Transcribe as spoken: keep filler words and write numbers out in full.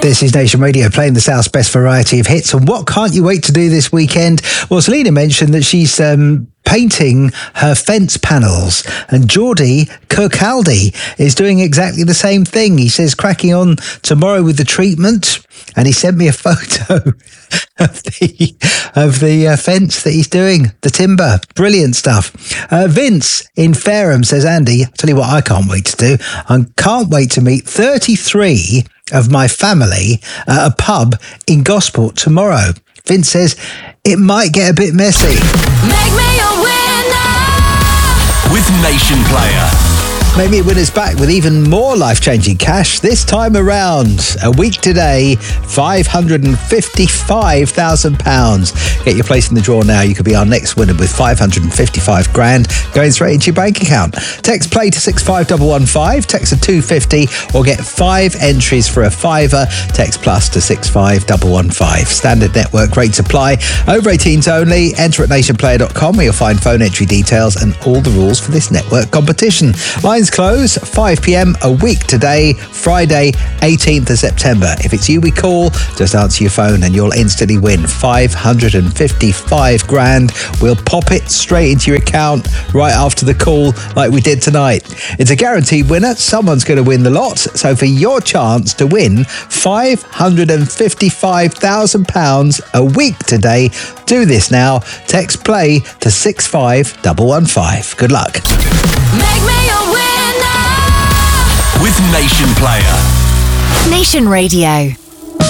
This is Nation Radio, playing the South's best variety of hits. And what can't you wait to do this weekend? Well, Selena mentioned that she's um, painting her fence panels, and Geordie Kirkcaldy is doing exactly the same thing. He says cracking on tomorrow with the treatment, and he sent me a photo of the of the uh, fence that he's doing, the timber. Brilliant stuff. Uh, Vince in Fareham says, Andy, I'll tell you what I can't wait to do. I can't wait to meet thirty-three of my family at a pub in Gosport tomorrow. Vince says it might get a bit messy. Make me a winner with Nation Player. Make Me a Winner's back with even more life-changing cash. This time around, a week today, five hundred fifty-five thousand pounds. Get your place in the draw now. You could be our next winner with five hundred fifty-five grand going straight into your bank account. Text play to six five one one five, text a two fifty, or get five entries for a fiver. Text plus to six five one one five. Standard network rates apply. Over eighteens only. Enter at nation player dot com where you'll find phone entry details and all the rules for this network competition. Lines close five p.m. a week today, Friday, eighteenth of September. If it's you we call, just answer your phone and you'll instantly win five hundred fifty-five grand. We'll pop it straight into your account right after the call like we did tonight. It's a guaranteed winner. Someone's going to win the lot. So for your chance to win five hundred fifty-five thousand pounds a week today, do this now. Text play to six five one one five. Good luck. Make me a winner with Nation Player. Nation Radio.